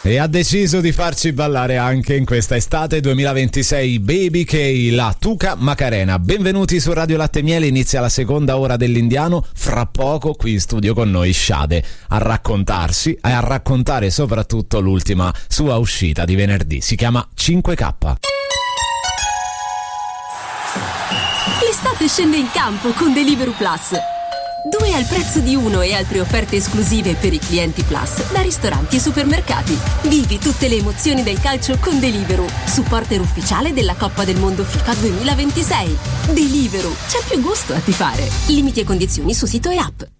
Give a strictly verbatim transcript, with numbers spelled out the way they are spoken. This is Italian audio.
E ha deciso di farci ballare anche in questa estate duemilaventisei Baby K, la Tuca Macarena. Benvenuti su Radio Latte e Miele, inizia la seconda ora dell'Indiano. Fra poco qui in studio con noi Shade a raccontarsi e a raccontare soprattutto l'ultima sua uscita di venerdì. Si chiama cinque K. L'estate scende in campo con Deliveroo Plus. Due al prezzo di uno e altre offerte esclusive per i clienti Plus da ristoranti e supermercati. Vivi tutte le emozioni del calcio con Deliveroo, supporter ufficiale della Coppa del Mondo FIFA duemilaventisei. Deliveroo, c'è più gusto a tifare. Limiti e condizioni su sito e app.